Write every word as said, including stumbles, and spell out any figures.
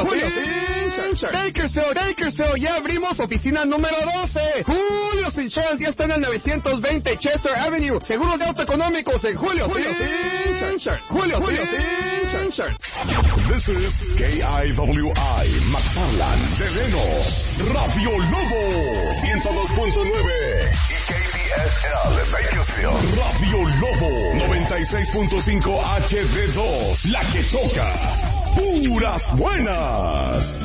Julio, Julio Insurance. Bakersfield, Bakersfield, ya abrimos oficina número doce. Julio's Insurance ya está en el novecientos veinte Chester Avenue. Seguros de auto económicos en Julio's Insurance. Julio's Insurance. This is K I W I, McFarland, Deleno, Radio Lobo, ciento dos punto nueve. Y K D S L, Bakersfield. Radio Lobo, noventa y seis punto cinco H D dos, la que toca puras buenas.